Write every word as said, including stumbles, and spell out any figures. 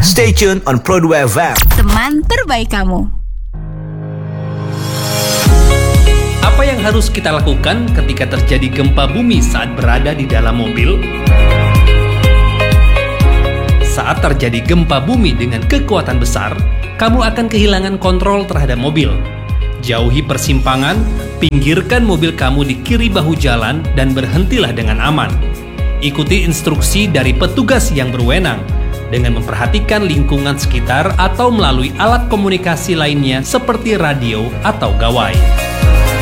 Stay tune on Pro dua F M. Teman terbaik kamu. Apa yang harus kita lakukan ketika terjadi gempa bumi saat berada di dalam mobil? Saat terjadi gempa bumi dengan kekuatan besar, kamu akan kehilangan kontrol terhadap mobil. Jauhi persimpangan, pinggirkan mobil kamu di kiri bahu jalan, dan berhentilah dengan aman. Ikuti instruksi dari petugas yang berwenang dengan memperhatikan lingkungan sekitar atau melalui alat komunikasi lainnya seperti radio atau gawai.